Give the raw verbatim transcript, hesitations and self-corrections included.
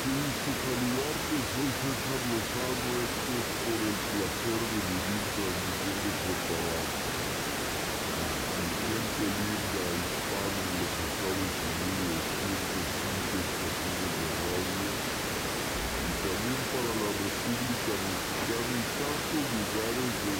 gusto saludarte, soy César Lozano, esto es por el placer de vivir transmitiendo para mi gente linda hispana en los Estados Unidos, ciento cinco estaciones de radio, y también para la República Mexicana y tantos lugares de